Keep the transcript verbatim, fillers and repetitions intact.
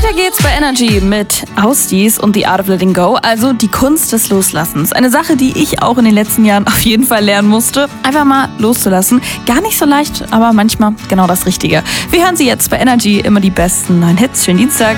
Weiter geht's bei Energy mit Ausdies und The Art of Letting Go, also die Kunst des Loslassens. Eine Sache, die ich auch in den letzten Jahren auf jeden Fall lernen musste. Einfach mal loszulassen. Gar nicht so leicht, aber manchmal genau das Richtige. Wir hören Sie jetzt bei Energy immer die besten neuen Hits. Schönen Dienstag.